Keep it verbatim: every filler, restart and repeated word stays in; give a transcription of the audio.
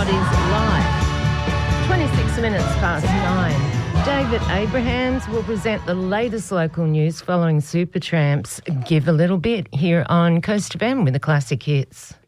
Melodies live. twenty-six minutes past nine. David Abrahams will present the latest local news following Supertramp's Give a Little Bit here on Coast F M with the classic hits.